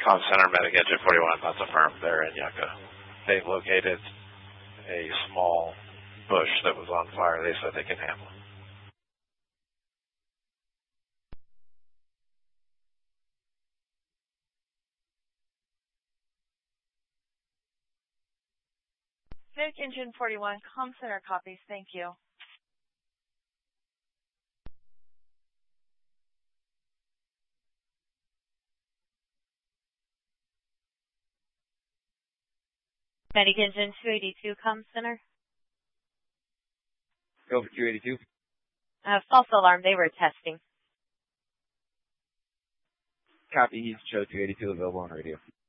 Comm Center, Medic Engine 41, that's a firm there in Yucca. They located a small bush that was on fire. They said they can handle it. Medic Engine 41, Comm Center copies. Thank you. Medic Engine 282, Comm Center. Go for 282. False alarm. They were testing. Copy. Show 282 available on radio.